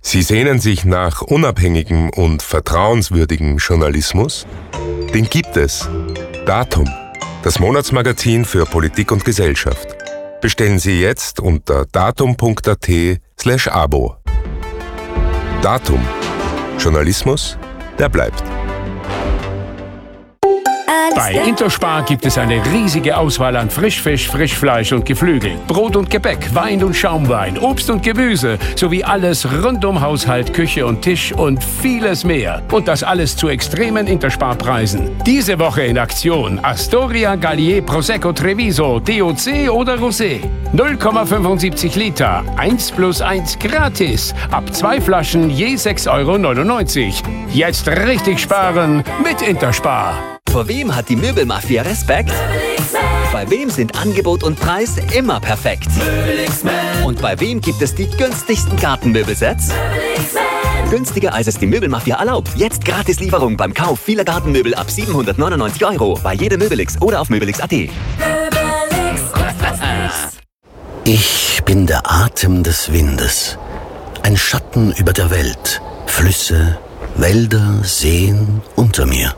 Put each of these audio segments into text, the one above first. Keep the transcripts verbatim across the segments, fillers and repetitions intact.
Sie sehnen sich nach unabhängigem und vertrauenswürdigem Journalismus? Den gibt es. Datum, das Monatsmagazin für Politik und Gesellschaft. Bestellen Sie jetzt unter datum punkt at slash abo. Datum. Journalismus, der bleibt. Bei Interspar gibt es eine riesige Auswahl an Frischfisch, Frischfleisch und Geflügel, Brot und Gebäck, Wein und Schaumwein, Obst und Gemüse sowie alles rund um Haushalt, Küche und Tisch und vieles mehr. Und das alles zu extremen Interspar-Preisen. Diese Woche in Aktion Astoria, Gallier, Prosecco, Treviso, D O C oder Rosé. null Komma fünfundsiebzig Liter, eins plus eins gratis. Ab zwei Flaschen je sechs Euro neunundneunzig. Jetzt richtig sparen mit Interspar. Vor wem hat die Möbelmafia Respekt? Bei wem sind Angebot und Preis immer perfekt? Und bei wem gibt es die günstigsten Gartenmöbelsets? Günstiger als es die Möbelmafia erlaubt. Jetzt Gratislieferung beim Kauf vieler Gartenmöbel ab siebenhundertneunundneunzig Euro. Bei jedem Möbelix oder auf möbelix punkt at. Ich bin der Atem des Windes. Ein Schatten über der Welt. Flüsse, Wälder, Seen unter mir.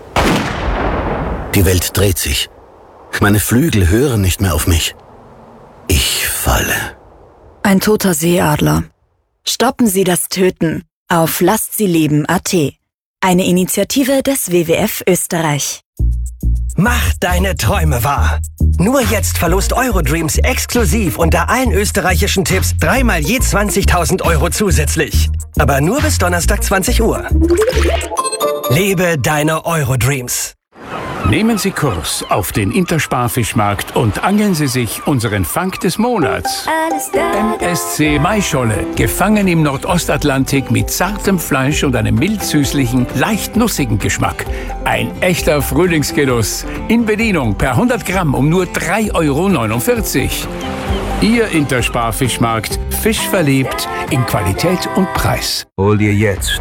Die Welt dreht sich. Meine Flügel hören nicht mehr auf mich. Ich falle. Ein toter Seeadler. Stoppen Sie das Töten auf lasst sie leben punkt at. Eine Initiative des W W F Österreich. Mach deine Träume wahr. Nur jetzt Verlust Eurodreams exklusiv unter allen österreichischen Tipps dreimal je zwanzigtausend Euro zusätzlich. Aber nur bis Donnerstag zwanzig Uhr. Lebe deine Eurodreams. Nehmen Sie Kurs auf den Interspar-Fischmarkt und angeln Sie sich unseren Fang des Monats. M S C Maischolle, gefangen im Nordostatlantik mit zartem Fleisch und einem mild-süßlichen, leicht nussigen Geschmack. Ein echter Frühlingsgenuss. In Bedienung per hundert Gramm um nur drei Euro neunundvierzig. Ihr Interspar-Fischmarkt, Fisch verliebt in Qualität und Preis. Hol dir jetzt